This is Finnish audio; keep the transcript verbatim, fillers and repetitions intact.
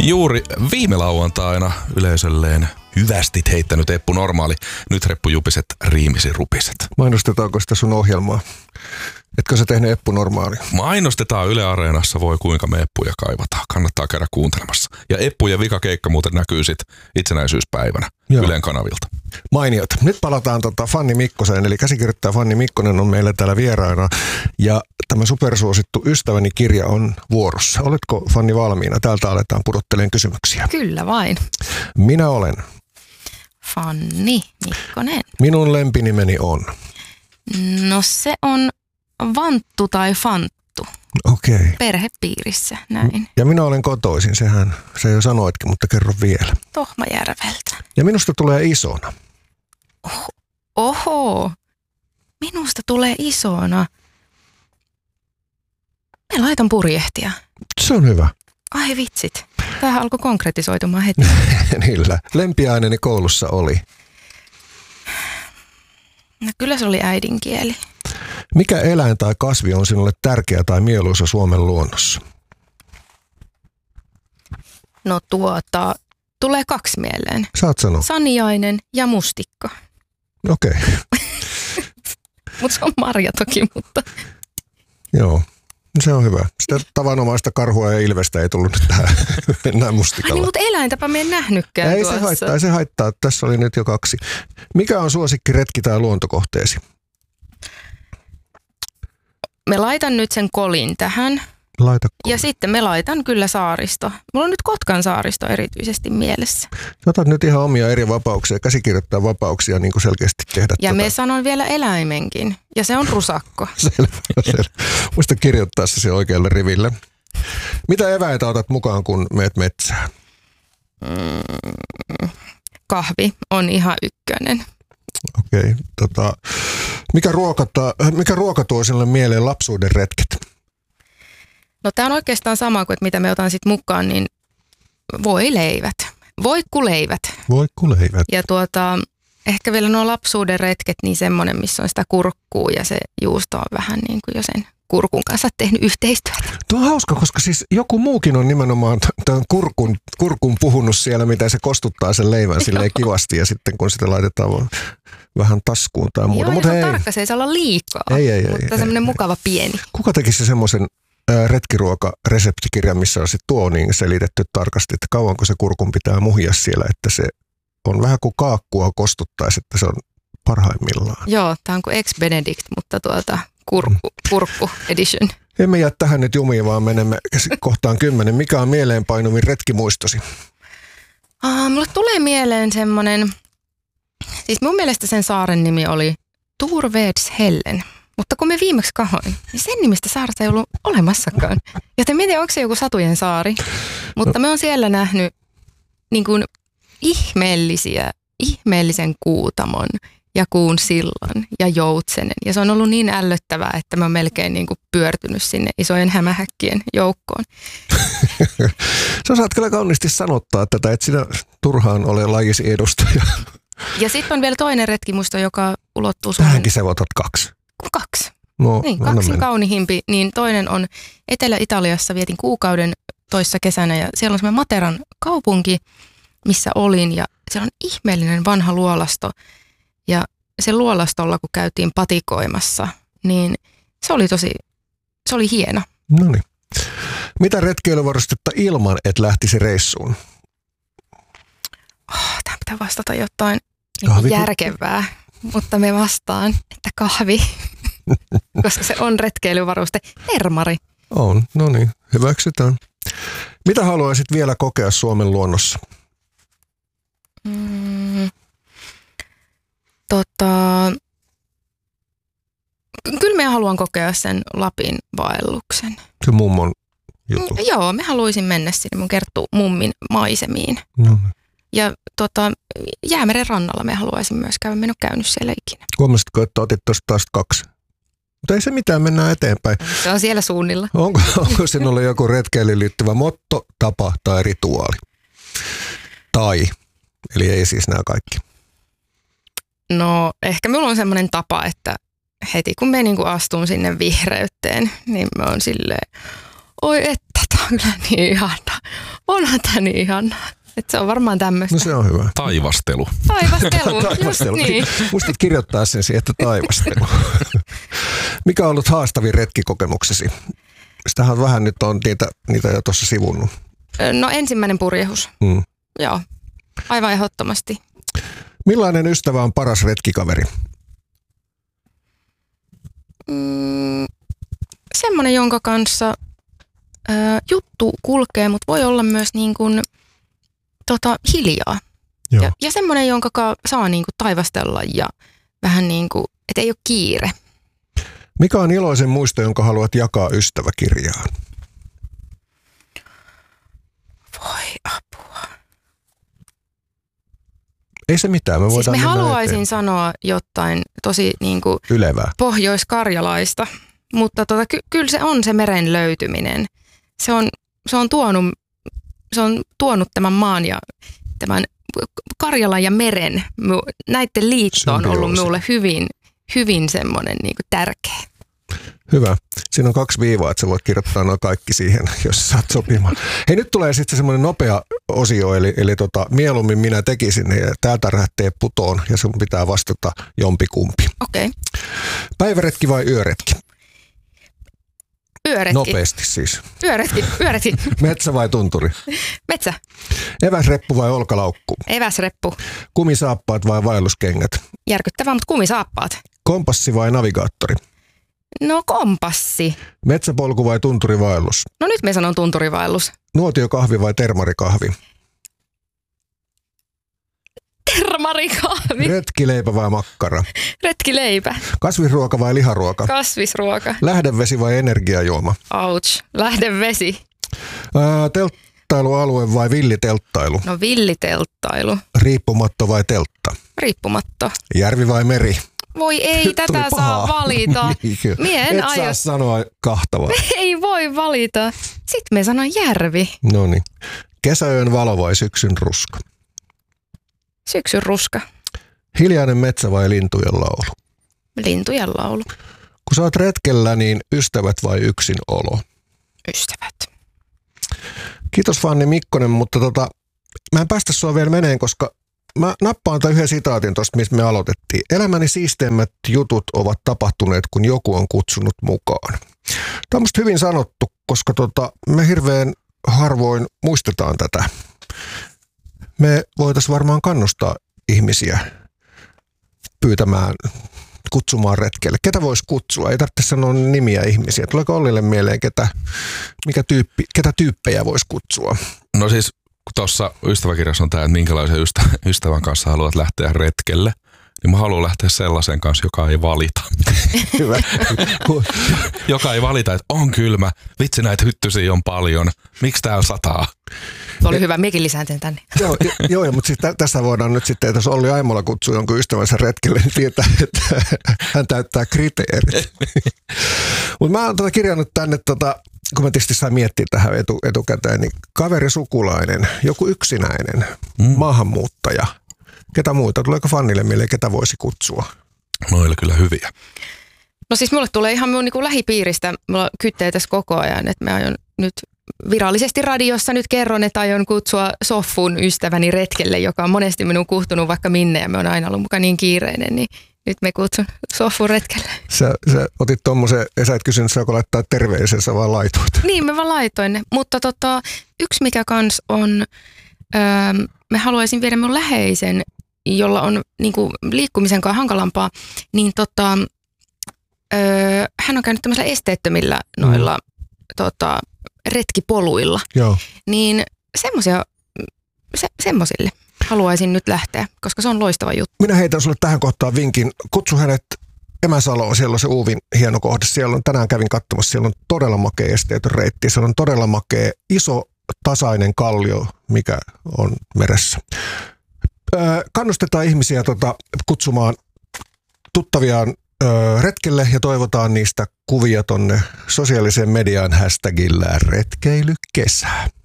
Juuri viime lauantaina yleisölleen hyvästit heittänyt Eppu Normaali. Nyt reppujupiset riimisi rupiset. Mainostetaanko sitä sun ohjelmaa? Etkö sä tehnyt Eppu Normaali? Mainostetaan Yle Areenassa, voi kuinka me Eppuja kaivataan. Kannattaa käydä kuuntelemassa. Ja Eppujen vikakeikka muuten näkyy sit itsenäisyyspäivänä Joo. Ylen kanavilta. Mainiot. Nyt palataan tota Fanni Mikkoseen, eli käsikirjoittaja Fanni Mikkonen on meillä täällä vieraana. Ja tämä supersuosittu Ystäväni kirja on vuorossa. Oletko, Fanni, valmiina? Täältä aletaan pudottelemaan kysymyksiä. Kyllä vain. Minä olen Fanni Mikkonen. Minun lempinimeni on? No se on Vanttu tai Fanttu. Okei. Okay. Perhepiirissä, näin. Ja minä olen kotoisin, sehän se jo sanoitkin, mutta kerro vielä. Tohmajärveltä. Ja minusta tulee isona. Oho, oho. Minusta tulee isona. Me laitan purjehtia. Se on hyvä. Ai vitsit. Tämähän alkoi konkretisoitumaan heti. Niillä. Lempiaineeni koulussa oli? No kyllä se oli äidinkieli. Mikä eläin tai kasvi on sinulle tärkeä tai mieluisa Suomen luonnossa? No tuota, tulee kaksi mieleen. Saat sanoa. Saniainen ja mustikka. Okei. Okay. Mutta se on marja toki, mutta... Joo, se on hyvä. Sitä tavanomaista karhua ja ilvestä ei tullut nyt tähän mennään mustikalla. Ai niin, mutta eläintäpä me en nähnytkään ei tuossa. Se haittaa, ei se haittaa. Tässä oli nyt jo kaksi. Mikä on suosikki retki tai luontokohteesi? Me laitan nyt sen kolin tähän. Laita kolin. Ja sitten me laitan kyllä saaristo. Mulla on nyt Kotkan saaristo erityisesti mielessä. Otat nyt ihan omia eri vapauksia, käsikirjoittaa vapauksia niin kuin selkeästi tehdä. Ja tätä. me sanon vielä eläimenkin. Ja se on rusakko. Selvä, selvä. Muista kirjoittaa se oikealle riville. Mitä eväitä otat mukaan, kun meet metsään? Mm, kahvi on ihan ykkönen. Okei. Okay, tota, mikä, mikä ruoka tuo sinulle mieleen lapsuuden retket? No tämä on oikeastaan sama kuin, että mitä me otan sitten mukaan, niin voileivät. Voikkuleivät. Voikkuleivät. Ja tuota, ehkä vielä nuo lapsuuden retket, niin semmoinen, missä on sitä kurkkuu ja se juusto on vähän niin kuin jo sen kurkun kanssa tehnyt yhteistyötä. Tuo on hauska, koska siis joku muukin on nimenomaan tämän kurkun, kurkun puhunut siellä, mitä se kostuttaa sen leivän silleen kivasti ja sitten kun sitä laitetaan vähän taskuun tai muuta. Joo, mutta se ei. on tarkka, se ei saa olla liikaa, ei, ei, mutta ei, semmoinen ei, mukava pieni. Kuka tekisi semmoisen retkiruokareseptikirjan, missä on sitten tuo niin selitetty tarkasti, että kauanko se kurkun pitää muhia siellä, että se on vähän kuin kaakkua kostuttaisi, että se on parhaimmillaan. Joo, tämä on kuin ex-Benedict, mutta tuota kurkku, kurkku edition. Emme jää tähän nyt jumiin, vaan menemme kohtaan kymmenen. Mikä on mieleenpainuvin retkimuistosi? Ah, mulle tulee mieleen semmoinen, siis mun mielestä sen saaren nimi oli Turvedshällen. Mutta kun me viimeksi kahoin, niin sen nimistä saarta ei ollut olemassakaan. Joten mietin, onko se joku Satujen saari. Mutta me on siellä nähnyt niin kuin ihmeellisiä, ihmeellisen kuutamon ja kuun sillan ja joutsenen. Ja se on ollut niin ällöttävää, että mä oon melkein niin kuin pyörtynyt sinne isojen hämähäkkien joukkoon. Sä saat kyllä kauniisti sanottaa tätä, että sinä turhaan ole lajisi edustaja. Ja sitten on vielä toinen retkimuisto, joka ulottuu Suomen... Tähänkin sä otat kaksi. Kaksi. No, niin, kaksi kaunihimpi. Niin toinen on Etelä-Italiassa, vietin kuukauden toissa kesänä ja siellä on semmoinen Materan kaupunki, missä olin ja siellä on ihmeellinen vanha luolasto ja se luolastolla kun käytiin patikoimassa, niin se oli tosi, se oli hieno. No niin. Mitä retkeilyvarustetta ilman, et lähtisi reissuun? Oh, tämä pitää vastata jotain niin järkevää, mutta me vastaan, että kahvi, koska se on retkeilyvaruste. Termari. On, no niin, hyväksytään. Mitä haluaisit vielä kokea Suomen luonnossa? Mm, tota, kyllä me haluan kokea sen Lapin vaelluksen. Se mummon juttu. Mm, joo, me haluaisin mennä sinne mun kertoo mummin maisemiin. No. Ja tota, Jäämeren rannalla me haluaisin myös käydä. Mä en ole käynyt siellä ikinä. Huomasitko, että otit tuosta taas kaksi? Mutta ei se mitään, mennään eteenpäin. Se on siellä suunnilla. Onko, onko sinulla joku retkeilyyn liittyvä motto, tapa tai rituaali? Tai, eli ei siis nämä kaikki. No ehkä minulla on semmoinen tapa, että heti kun me niinku astun sinne vihreyteen, niin mä oon silleen, oi että, tää on kyllä niin ihana. onhan tää niin ihanaa. Että se on varmaan tämmöistä. No se on hyvä. Taivastelu. Taivastelu, Taivastelu. just niin. Muistat kirjoittaa sen siihen, että taivastelu. Mikä on ollut haastavin retkikokemuksesi? Sitähän vähän nyt on niitä, niitä jo tuossa sivunnut. No ensimmäinen purjehus. Mm. Joo, aivan ehdottomasti. Millainen ystävä on paras retkikaveri? Mm, semmoinen, jonka kanssa ö, juttu kulkee, mutta voi olla myös niin kuin, tota, hiljaa. Joo. Ja, ja semmoinen, jonka ka saa niin kuin taivastella ja vähän niin kuin, että ei ole kiire. Mikä on iloisen muisto, jonka haluat jakaa ystäväkirjaan? Voi apua. Ei se mitään, me Siis voidaan me mennä haluaisin eteen. sanoa jotain tosi niin kuin Ylevää. pohjoiskarjalaista, mutta tota, ky kyllä se on se meren löytyminen. Se on, se on, tuonut, se on tuonut tämän maan ja tämän Karjalan ja meren, näiden liitto on ollut minulle hyvin, hyvin semmoinen niin kuin tärkeä. Hyvä. Siinä on kaksi viivaa, että sä voit kirjoittaa nuo kaikki siihen, jos saat sopimaan. Hei, nyt tulee sitten semmoinen nopea osio, eli, eli tota, mieluummin minä tekisin, ja täältä lähtee putoon, ja sun pitää vastata jompikumpi. Okei. Okay. Päiväretki vai yöretki? Yöretki. Nopeasti siis. Yöretki, yöretki. Metsä vai tunturi? Metsä. Eväsreppu vai olkalaukku? Eväsreppu. Kumisaappaat vai vaelluskengät? Järkyttävää, mutta kumisaappaat. Kompassi vai navigaattori? No kompassi. Metsäpolku vai tunturivaellus? No nyt me sanon tunturivaellus. Nuotiokahvi vai termarikahvi? Termarikahvi. Retkileipä vai makkara? Retkileipä. Kasvisruoka vai liharuoka? Kasvisruoka. Lähdevesi vai energiajuoma? Ouch. Lähdevesi. Ää, telttailualue vai villitelttailu? No villitelttailu. Riippumatto vai teltta? Riippumatto. Järvi vai meri? Voi ei, Nyt tuli tätä pahaa. saa valita. Niin, Mie en et aio. saa sanoa kahta vaan. Ei voi valita. Sitten me sanon järvi. No niin. Kesäyön valo vai syksyn ruska? Syksyn ruska. Hiljainen metsä vai lintujen laulu? Lintujen laulu. Kun sä oot retkellä, niin ystävät vai yksin olo? Ystävät. Kiitos Fanni Mikkonen, mutta tota, mä en päästä sua vielä meneen, koska mä nappaan tämän yhden sitaatin tuosta, mistä me aloitettiin. Elämäni siisteimmät jutut ovat tapahtuneet, kun joku on kutsunut mukaan. Tämä on musta hyvin sanottu, koska tota, me hirveän harvoin muistetaan tätä. Me voitaisiin varmaan kannustaa ihmisiä pyytämään, kutsumaan retkelle. Ketä voisi kutsua? Ei tarvitse sanoa nimiä ihmisiä. Tuleeko Ollille mieleen, ketä, mikä tyyppi, ketä tyyppejä voisi kutsua? No siis tuossa ystäväkirjassa on tämä, että minkälaisen ystä, ystävän kanssa haluat lähteä retkelle. Niin mä haluan lähteä sellaisen kanssa, joka ei valita. Hyvä. Joka ei valita, että on kylmä, vitsi näitä hyttysiä on paljon, miksi täällä sataa? Se oli hyvä, miekin lisään sen tänne. Joo, joo, mutta siis tä, tässä voidaan nyt sitten, että jos Olli Aimola kutsuu jonkun ystävänsä retkelle, niin tietää, että hän täyttää kriteerit. Mutta mä oon tota kirjannut tänne, tota, kun mä tietysti sain miettiä tähän etu, etukäteen, niin kaveri, sukulainen, joku yksinäinen, mm. maahanmuuttaja. Ketä muita? Tuleeko Fannille mieleen, ketä voisi kutsua? No oli kyllä hyviä. No siis mulle tulee ihan minun niin kuin lähipiiristä, mulla kyttee tässä koko ajan, että mä aion nyt virallisesti radiossa nyt kerron, että aion kutsua Soffun ystäväni retkelle, joka on monesti minun kuhtunut vaikka minne ja me on aina ollut mukaan niin kiireinen, niin nyt me kutsun Soffun retkelle. Sä, sä otit tommosen, ja sä et kysynyt, saako laittaa terveisensä, vaan laitoit. Niin, mä vaan laitoin ne, mutta tota, yksi mikä kans on, öö, mä haluaisin viedä mun läheisen, jolla on niin kuin liikkumisen kanssa hankalampaa, niin tota, öö, hän on käynyt tämmöisillä esteettömillä noilla mm. tota, retkipoluilla. Joo. Niin semmoisia, se, semmoisille haluaisin nyt lähteä, koska se on loistava juttu. Minä heitän sulle tähän kohtaan vinkin. Kutsu hänet Emäsaloon, siellä on se Uuvin hieno kohde. Siellä on, tänään kävin katsomassa, siellä on todella makea esteetön reitti. Siellä on todella makea iso tasainen kallio, mikä on meressä. Öö, kannustetaan ihmisiä tota, kutsumaan tuttaviaan öö, retkelle ja toivotaan niistä kuvia tonne sosiaaliseen mediaan hashtagillä retkeilykesä.